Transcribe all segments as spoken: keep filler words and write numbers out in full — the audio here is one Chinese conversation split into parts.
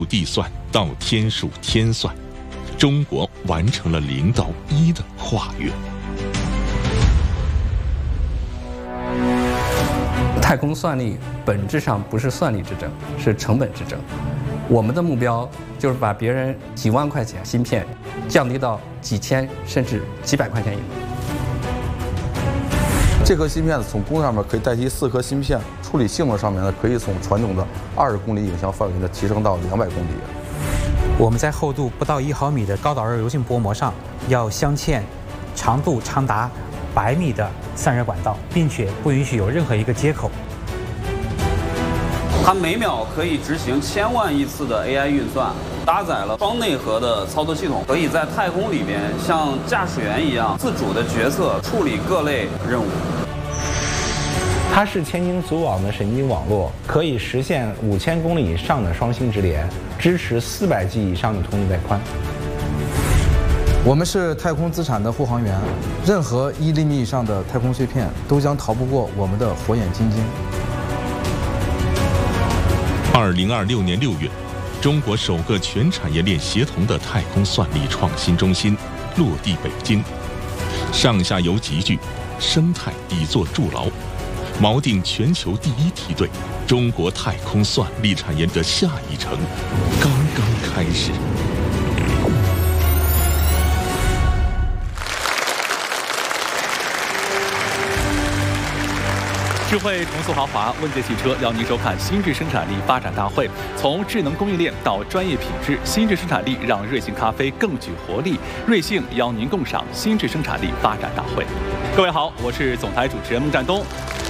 地算到天数天算，中国完成了零到一的跨越。 太空算力本质上不是算力之争，是成本之争。我们的目标就是把别人几万块钱芯片降低到几千甚至几百块钱以内。 这颗芯片呢，从功上面可以代替四颗芯片，处理性能上面呢，可以从传统的二十公里影像范围呢提升到两百公里。 我们在厚度不到一毫米的高导热柔性薄膜上要镶嵌长度长达百米的散热管道，并且不允许有任何一个接口。 它每秒可以执行千万亿次的 A I 运算，搭载了双内核的操作系统，可以在太空里边像驾驶员一样自主的决策，处理各类任务。 它是千晶组网的神经网络，可以实现五千公里以上的双星直连，支持四百 G 以上的通信带宽。 我们是太空资产的护航员，任何一厘米以上的太空碎片都将逃不过我们的火眼金睛。 二零二六年六月，中国首个全产业链协同的太空算力创新中心落地北京，上下游集聚，生态已作筑牢，锚定全球第一梯队。中国太空算力产业的下一程刚刚开始。 智慧重塑豪华，问界汽车邀您收看新智生产力发展大会。从智能供应链到专业品质，新智生产力让瑞幸咖啡更具活力。瑞幸邀您共赏新智生产力发展大会。各位好，我是总台主持人孟占东。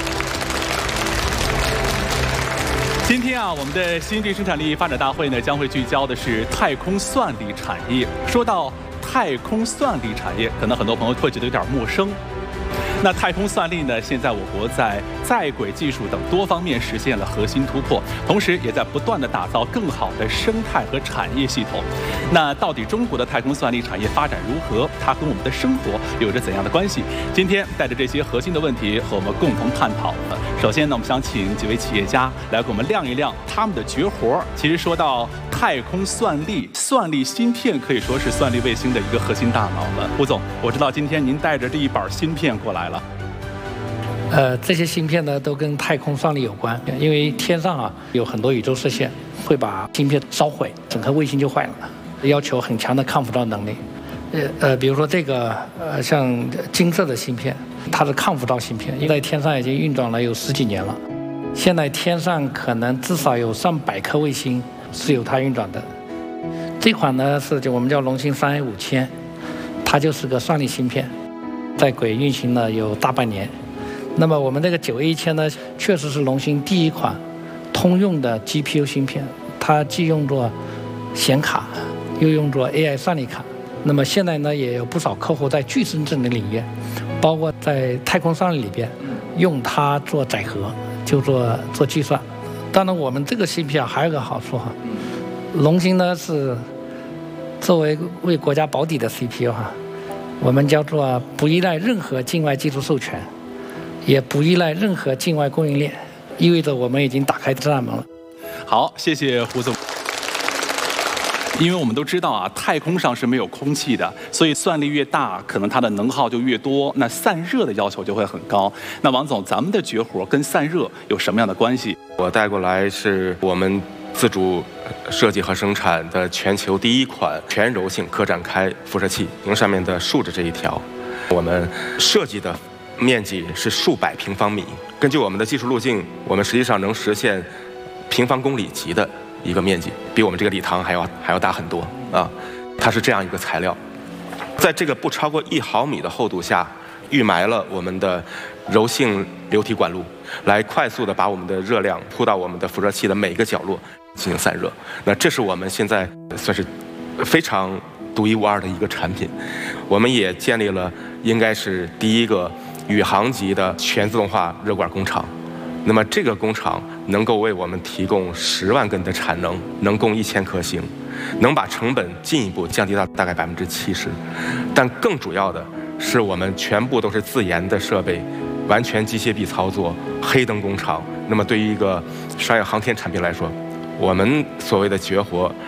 今天啊，我们的新智生产力发展大会呢，将会聚焦的是太空算力产业。说到太空算力产业，可能很多朋友会觉得有点陌生。那太空算力呢？现在我国在在轨技术等多方面实现了核心突破，同时也在不断的打造更好的生态和产业系统。那到底中国的太空算力产业发展如何？它跟我们的生活有着怎样的关系？今天带着这些核心的问题和我们共同探讨。首先呢，我们想请几位企业家来给我们亮一亮他们的绝活。其实说到太空算力，算力芯片可以说是算力卫星的一个核心大脑了。吴总，我知道今天您带着这一板芯片过来了。 呃，这些芯片呢都跟太空算力有关，因为天上啊有很多宇宙射线会把芯片烧毁，整颗卫星就坏了，要求很强的抗辐照能力。呃呃，比如说这个呃像金色的芯片，它是抗辐照芯片，因为在天上已经运转了有十几年了，现在天上可能至少有上百颗卫星是由它运转的。这款呢是就我们叫龙芯三 A 五千，它就是个算力芯片，在轨运行了有大半年。那么我们这个九 A 一千呢，确实是龙芯第一款通用的 G P U 芯片，它既用作显卡，又用作 A I 算力卡。那么现在呢，也有不少客户在具身智能领域，包括在太空算力里边，用它做载荷，就做做计算。当然，我们这个芯片还有个好处哈，龙芯呢是作为为国家保底的 C P U 哈，我们叫做不依赖任何境外技术授权。也不依赖任何境外供应链，意味着我们已经打开大门了。 好，谢谢胡总。因为我们都知道啊，太空上是没有空气的，所以算力越大，可能它的能耗就越多，那散热的要求就会很高。那王总，咱们的绝活跟散热有什么样的关系？ 我带过来是我们自主设计和生产的全球第一款全柔性可展开辐射器，您上面的竖着这一条，我们设计的面积是数百平方米，根据我们的技术路径，我们实际上能实现平方公里级的一个面积，比我们这个礼堂还要还要大很多啊！它是这样一个材料，在这个不超过一毫米的厚度下，预埋了我们的柔性流体管路，来快速的把我们的热量铺到我们的辐射器的每个角落进行散热。那这是我们现在算是非常独一无二的一个产品，我们也建立了应该是第一个宇航级的全自动化热管工厂。那么这个工厂能够为我们提供十万根的产能，能供一千颗星，能把成本进一步降低到大概百分之七十。但更主要的是，我们全部都是自研的设备，完全机械臂操作，黑灯工厂。那么对于一个商业航天产品来说，我们所谓的绝活